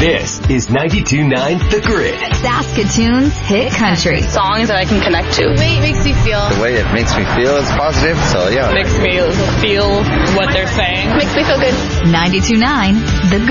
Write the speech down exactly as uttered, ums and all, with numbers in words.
This is ninety-two point nine The Grid. Saskatoon's hit country. Songs that I can connect to. The way it makes me feel. The way it makes me feel is positive, so yeah. Makes me feel what they're saying. Makes me feel good. ninety-two point nine The Grid.